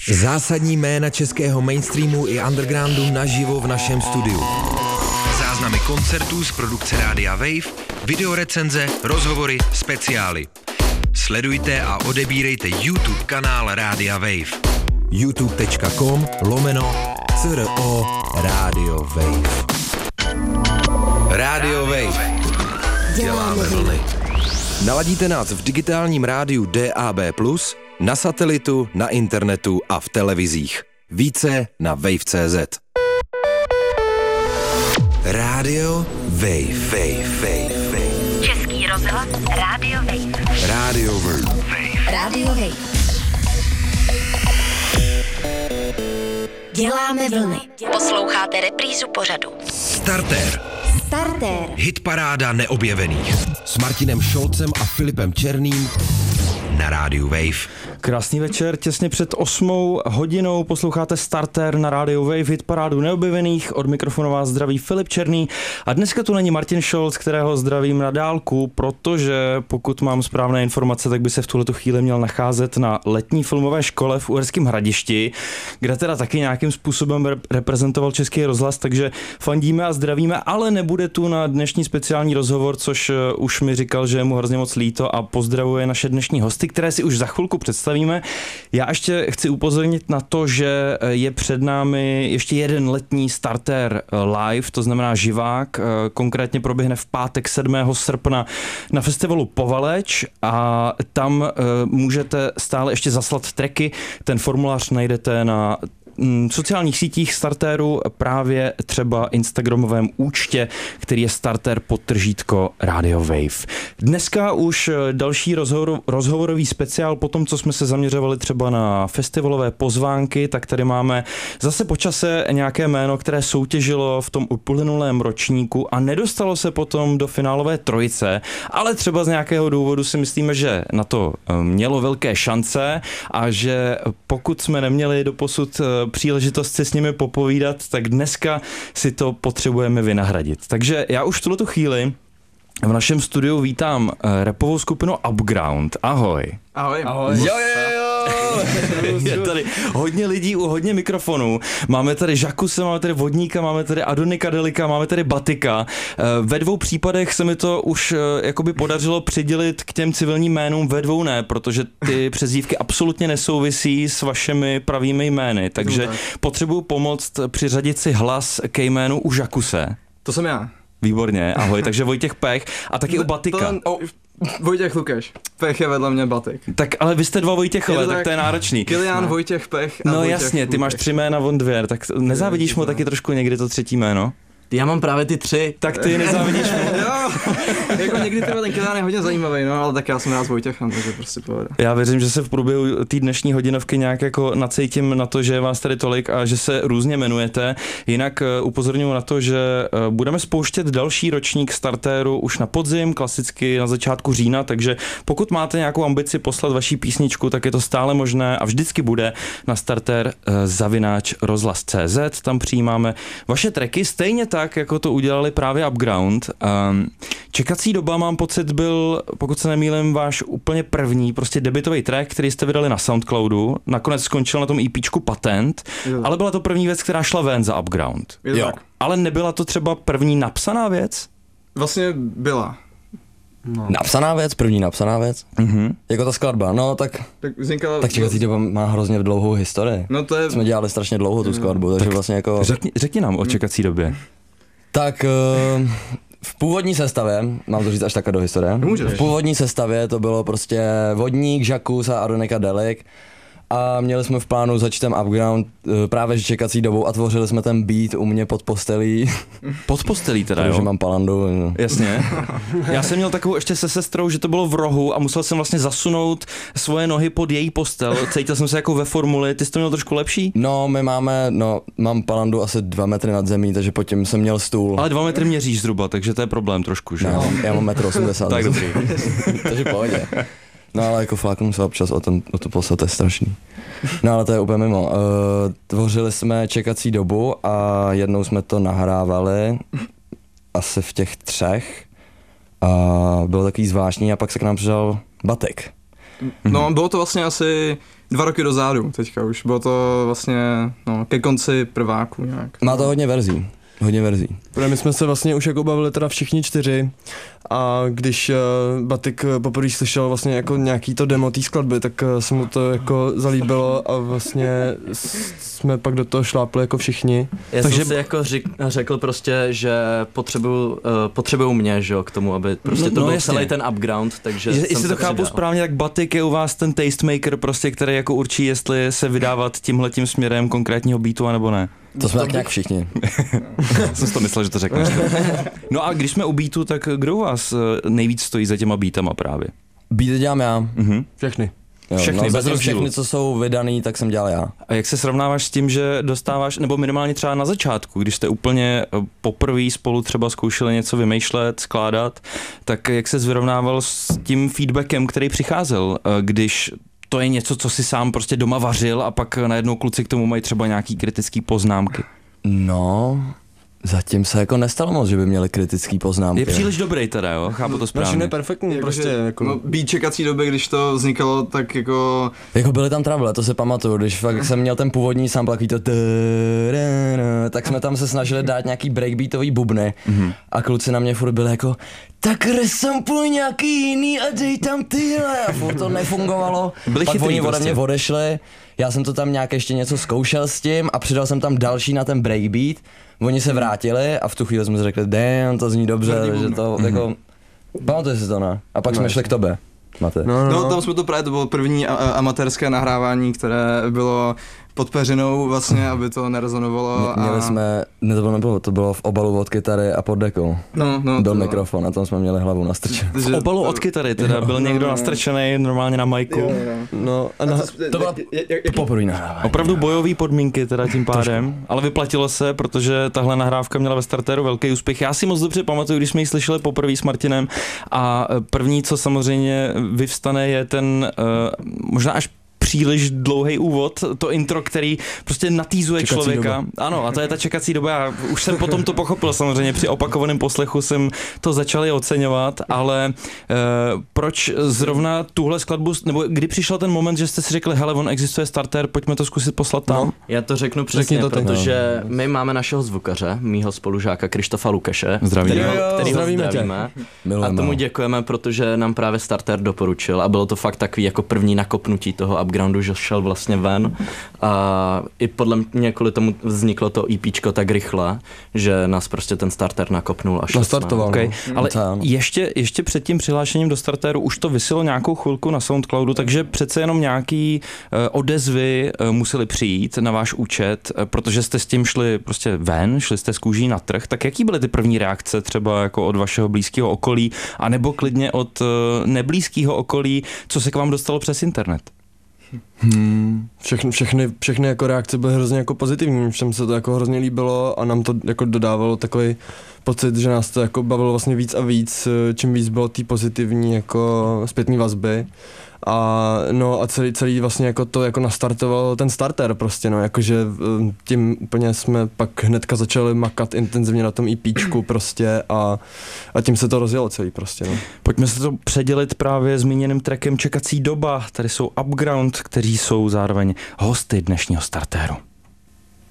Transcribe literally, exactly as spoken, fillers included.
Zásadní jména českého mainstreamu i undergroundu naživo v našem studiu. Záznamy koncertů z produkce Rádia Wave, videorecenze, rozhovory, speciály. Sledujte a odebírejte YouTube kanál Rádia Wave. youtube.com lomeno CRO Rádio Wave. Rádio Wave. Děláme vlny. Naladíte nás v digitálním rádiu D A B plus, na satelitu, na internetu a v televizích. Více na wave tečka cé zet. Rádio Wave, Wave, Wave, Wave. Český rozhlas Rádio Wave. Rádio Wave. Rádio Wave. Děláme vlny. Posloucháte reprízu pořadu. Startér. Startér. Hitparáda neobjevených. S Martinem Šolcem a Filipem Černým na Rádiu Wave. Krásný večer, těsně před osmou hodinou posloucháte Startér na Rádiu Wave, hitparádu neobjevených. Od mikrofonu vás zdraví Filip Černý a dneska tu není Martin Šolc, kterého zdravím na dálku, protože pokud mám správné informace, tak by se v tuhletu chvíli měl nacházet na letní filmové škole v Uherském Hradišti, kde teda taky nějakým způsobem reprezentoval Český rozhlas, takže fandíme a zdravíme, ale nebude tu na dnešní speciální rozhovor, což už mi říkal, že je mu hrozně moc líto a pozdravuje naše dnešní hosty, které si už za chvilku představíme. Já ještě chci upozornit na to, že je před námi ještě jeden letní startér live, to znamená živák, konkrétně proběhne v pátek sedmého srpna na festivalu Povaleč a tam můžete stále ještě zaslat tracky, ten formulář najdete na sociálních sítích startéru, právě třeba instagramovém účtě, který je startér podtržítko Radio Wave. Dneska už další rozhovor, rozhovorový speciál po tom, co jsme se zaměřovali třeba na festivalové pozvánky, tak tady máme zase po čase nějaké jméno, které soutěžilo v tom uplynulém ročníku a nedostalo se potom do finálové trojice, ale třeba z nějakého důvodu si myslíme, že na to mělo velké šance a že pokud jsme neměli doposud příležitost si s nimi popovídat, tak dneska si to potřebujeme vynahradit. Takže já už v tuhletu chvíli v našem studiu vítám rapovou skupinu Upground. Ahoj. Ahoj. Ahoj. Jo, jo, jo. Je tady hodně lidí u hodně mikrofonů. Máme tady Žakuse, máme tady Vodníka, máme tady Adonika Delika, máme tady Batika. Ve dvou případech se mi to už jakoby podařilo přidělit k těm civilním jménům, ve dvou ne, protože ty přezdívky absolutně nesouvisí s vašimi pravými jmény, takže no, potřebuju pomoct přiřadit si hlas ke jménu u Žakuse. To jsem já. Výborně, ahoj, takže Vojtěch Pech a taky u Batika. To, to, Vojtěch Lukáš, Pech je vedle mě Batik. Tak ale vy jste dva Vojtěchové, tak, tak to je náročný. Kilián, no. Vojtěch Pech a No Vojtěch jasně, ty Lukáš. máš tři jména, on dvě, tak nezávidíš mu taky trošku někdy to třetí jméno? Já mám právě ty tři. Tak ty nezávidíš mu. Jo, jako někdy ten Kilián je hodně zajímavý, no, ale tak já jsem rád s Vojtěchem, takže prostě povede. Já věřím, že se v průběhu té dnešní hodinovky nějak jako nacítím na to, že je vás tady tolik a že se různě jmenujete. Jinak upozorňuji na to, že budeme spouštět další ročník startéru už na podzim, klasicky na začátku října, takže pokud máte nějakou ambici poslat vaší písničku, tak je to stále možné a vždycky bude na startér zavináč rozhlas tečka cé zet, tam přijímáme vaše tracky, stejně tak, tak jako to udělali právě Upground. Um, čekací doba, mám pocit, byl, pokud se nemýlím, váš úplně první, prostě debutový track, který jste vydali na Soundcloudu. Nakonec skončil na tom EPčku Patent, jo. Ale byla to první věc, která šla ven za Upground. Jo. Jo. Ale nebyla to třeba první napsaná věc? Vlastně byla. No. Napsaná věc, první napsaná věc. Mm-hmm. Jako ta skladba, no tak, tak, vznikala, tak čekací doba má hrozně dlouhou historii. No to je... Jsme dělali strašně dlouho tu skladbu, takže tak vlastně jako... Řekni, řekni nám o čekací době. Tak uh, v původní sestavě, mám to říct až takhle do historie, Můžeš. v původní sestavě to bylo prostě Vodník, Žakus a Adonika Delik. A měli jsme v plánu začít ten Upground právě s čekací dobou a tvořili jsme ten beat u mě pod postelí. Pod postelí teda, protože jo? mám palandu. No. Jasně. Já jsem měl takovou ještě se sestrou, že to bylo v rohu a musel jsem vlastně zasunout svoje nohy pod její postel. Cítil jsem se jako ve formuli, ty jsi to měl trošku lepší? No, my máme, no, mám palandu asi dva metry nad zemí, takže pod tím jsem měl stůl. Ale dva metry měříš zhruba, takže to je problém trošku, že? No, já mám metr osmdesát. Tak dobrý. Takže pohodě. No ale jako fláknu se občas o, ten, o to poslat, to je strašný. No ale to je úplně mimo. Uh, tvořili jsme čekací dobu a jednou jsme to nahrávali asi v těch třech a bylo takový zvláštní a pak se k nám přidal Batik. No, bylo to vlastně asi dva roky dozadu teďka už, bylo to vlastně no, ke konci prváku nějak. Má to hodně verzí. Hodně verzí. Protože my jsme se vlastně už jako bavili teda všichni čtyři a když uh, Batik poprvé slyšel vlastně jako nějaký to demo té skladby, tak uh, se mu to jako zalíbilo a vlastně s- jsme pak do toho šlápli jako všichni. Já Takže jsem si jako řek, řekl prostě, že potřebuju, uh, potřebuju mě, že jo, k tomu, aby prostě No- to no byl jasně. celý ten upground, takže Je, jsem jestli se to chápu přidal. správně, tak Batik je u vás ten tastemaker, prostě, který jako určí, jestli se vydávat tímhletím směrem konkrétního beatu, anebo ne. To jsme tak nějak všichni. Jsem si to myslel, že to řekneš. No a když jsme u beatu, tak kdo u vás eh, nejvíc stojí za těma beatama právě? Beaty dělám já. Mhm. Všechny. Jo, Všechny, no, bez zatím rozdílu. všechny, co jsou vydaný, tak jsem dělal já. A jak se srovnáváš s tím, že dostáváš, nebo minimálně třeba na začátku, když jste úplně eh, poprvé spolu třeba zkoušeli něco vymýšlet, skládat, tak jak se vyrovnával s tím feedbackem, který přicházel, eh, když to je něco, co si sám prostě doma vařil a pak najednou kluci k tomu mají třeba nějaký kritický poznámky. No, zatím se jako nestalo moc, že by měli kritický poznámky. Je příliš dobrý teda, jo? Chápu to Naši správně. je perfektní, Jako, prostě že, jako... no, být čekací doby, když to vznikalo, tak jako... Jako byly tam trable, to si pamatuju, když fakt jsem měl ten původní sample, takový to tadadada, tak jsme tam se snažili dát nějaký breakbeatový bubny Mhm. a kluci na mě furt byli jako tak resampuj nějaký jiný a dej tam tyhle a furt to nefungovalo. Byli Pak chytrý oni ode prostě. mě odešli, já jsem to tam nějak ještě něco zkoušel s tím a přidal jsem tam další na ten breakbeat, oni se vrátili a v tu chvíli jsme si řekli, damn, to zní dobře, že to jako, pamatuješ si to, ne? A pak jsme šli k tobě, Mate. No, no, No, tam jsme to právě, to bylo první a- a- amatérské nahrávání, které bylo pod peřinou vlastně, aby to nerezonovalo. Mě- Měli a... jsme, ne to bylo, nebylo, to bylo v obalu od kytary a pod dekou. No, no, Byl to- mikrofon a tam jsme měli hlavu nastrčenou. V obalu od kytary teda byl někdo nastrčený normálně na majku. no a na, To byla to poprvé nahrávání. Opravdu bojový podmínky teda tím pádem, ale vyplatilo se, protože tahle nahrávka měla ve startéru velký úspěch. Já si moc dobře pamatuju, když jsme ji slyšeli poprvé s Martinem a první, co samozřejmě vyvstane, je ten uh, možná až příliš dlouhý úvod, to intro, který prostě natýzuje Čekací člověka. doba. Ano, a to je ta čekací doba. Já už jsem potom to pochopil samozřejmě, při opakovaném poslechu jsem to začali oceňovat, ale eh, proč zrovna tuhle skladbu, nebo kdy přišel ten moment, že jste si řekli, hele, on existuje starter, pojďme to zkusit poslat tam? No. Já to řeknu přesně, to ty. protože my máme našeho zvukaře, mýho spolužáka Krištofa Lukeše, Zdravíme. kterýho, Jo, jo, kterýho zdravíme tě. zdravíme. A Milujeme tomu ho. děkujeme, protože nám právě starter doporučil a bylo to fakt takový jako první nakopnutí toho upgroundu, že šel vlastně ven a i podle mě kvůli tomu vzniklo to EPčko tak rychle, že nás prostě ten starter nakopnul a šli Nastartoval. jsme. Okay. Ale To ano. ještě, ještě před tím přihlášením do startéru už to viselo nějakou chvilku na Soundcloudu, takže přece jenom nějaký uh, odezvy uh, museli přijít na váš účet, uh, protože jste s tím šli prostě ven, šli jste z kůží na trh, tak jaký byly ty první reakce třeba jako od vašeho blízkého okolí, anebo klidně od uh, neblízkého okolí, co se k vám dostalo přes internet? Hmm, všechny, všechny, všechny jako reakce byly hrozně jako pozitivní, všem se to jako hrozně líbilo a nám to jako dodávalo takový pocit, že nás to jako bavilo vlastně víc a víc, čím víc bylo té pozitivní jako zpětný vazby. A no a celý, celý vlastně jako to jako nastartoval ten starter prostě, no, jakože eh, tím úplně jsme pak hnedka začali makat intenzivně na tom EPčku prostě a, a tím se to rozjelo celý prostě, no. Pojďme se to předělit právě zmíněným trackem Čekací doba. Tady jsou Upground, kteří jsou zároveň hosty dnešního startéru.